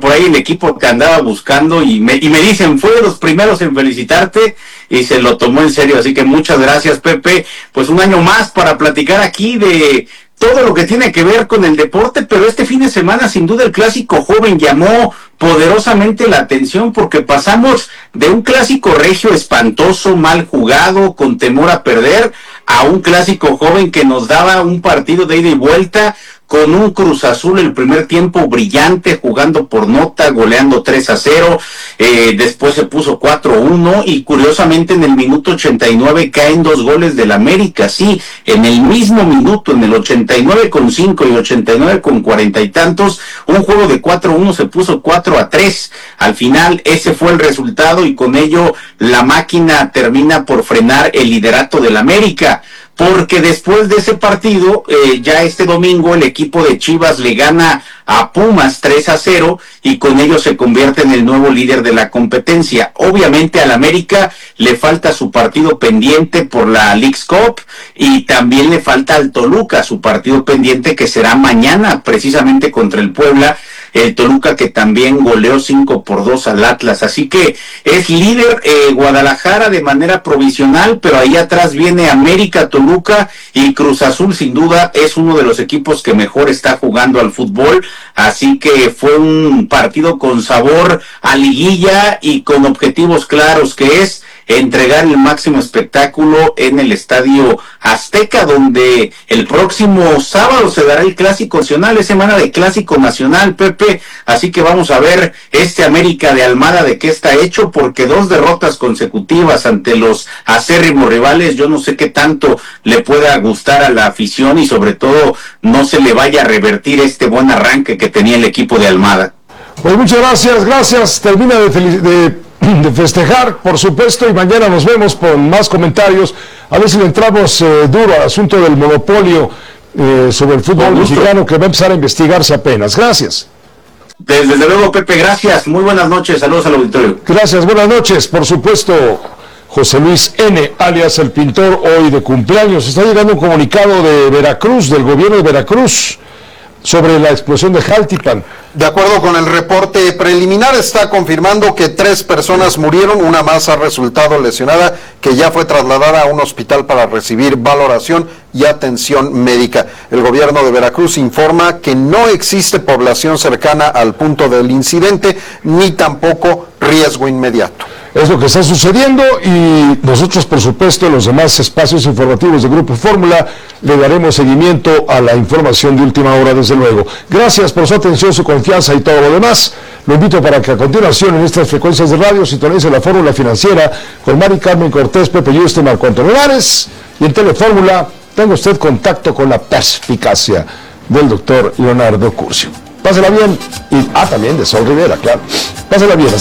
por ahí el equipo que andaba buscando y me dicen, fue de los primeros en felicitarte y se lo tomó en serio, así que muchas gracias, Pepe. Pues un año más para platicar aquí de todo lo que tiene que ver con el deporte, pero este fin de semana sin duda el clásico joven llamó poderosamente la atención porque pasamos de un clásico regio espantoso, mal jugado, con temor a perder, a un clásico joven que nos daba un partido de ida y vuelta, con un Cruz Azul el primer tiempo brillante, jugando por nota, goleando 3-0, después se puso 4-1 y curiosamente en el minuto 89 caen 2 goles del América, sí, en el mismo minuto, en el 89,5 y 89,40 y tantos, un juego de 4-1 se puso 4-3, al final ese fue el resultado y con ello la máquina termina por frenar el liderato del América. Porque después de ese partido, ya este domingo el equipo de Chivas le gana a Pumas 3-0 y con ello se convierte en el nuevo líder de la competencia. Obviamente al América le falta su partido pendiente por la Leagues Cup y también le falta al Toluca su partido pendiente que será mañana precisamente contra el Puebla. El Toluca que también goleó 5-2 al Atlas, así que es líder Guadalajara de manera provisional, pero ahí atrás viene América, Toluca y Cruz Azul, sin duda es uno de los equipos que mejor está jugando al fútbol, así que fue un partido con sabor a liguilla y con objetivos claros, que es entregar el máximo espectáculo en el Estadio Azteca, donde el próximo sábado se dará el Clásico Nacional, es semana de Clásico Nacional, Pepe, así que vamos a ver este América de Almada de qué está hecho, porque 2 derrotas consecutivas ante los acérrimos rivales, yo no sé qué tanto le pueda gustar a la afición y sobre todo no se le vaya a revertir este buen arranque que tenía el equipo de Almada. Pues muchas gracias, termina de festejar, por supuesto, y mañana nos vemos con más comentarios, a ver si le entramos duro al asunto del monopolio sobre el fútbol mexicano, que va a empezar a investigarse apenas. Gracias. Desde luego, Pepe, gracias, muy buenas noches, saludos al auditorio. Gracias, buenas noches, por supuesto, José Luis N., alias El Pintor, hoy de cumpleaños. Está llegando un comunicado de Veracruz, del gobierno de Veracruz, sobre la explosión de Jaltipan. De acuerdo con el reporte preliminar, está confirmando que 3 personas murieron, una más ha resultado lesionada, que ya fue trasladada a un hospital para recibir valoración y atención médica. El gobierno de Veracruz informa que no existe población cercana al punto del incidente, ni tampoco riesgo inmediato. Es lo que está sucediendo y nosotros, por supuesto, en los demás espacios informativos de Grupo Fórmula, le daremos seguimiento a la información de última hora, desde luego. Gracias por su atención, su confianza y todo lo demás. Lo invito para que a continuación en estas frecuencias de radio sintonice la Fórmula Financiera con Mari Carmen Cortés, Pepe Yuste, Marco Antonio Lares, y en Telefórmula tenga usted contacto con la perspicacia del doctor Leonardo Curcio. Pásela bien y también de Sol Rivera, claro. Pásela bien.